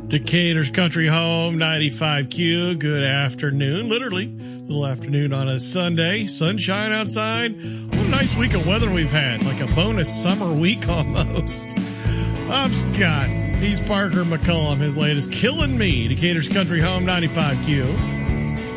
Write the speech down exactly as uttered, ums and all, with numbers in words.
Decatur's Country Home, ninety-five Q. Good afternoon. Literally, little afternoon on a Sunday. Sunshine outside. What a nice week of weather we've had. Like a bonus summer week almost. I'm Scott. He's Parker McCullum. His latest Killing Me. Decatur's Country Home, ninety-five Q.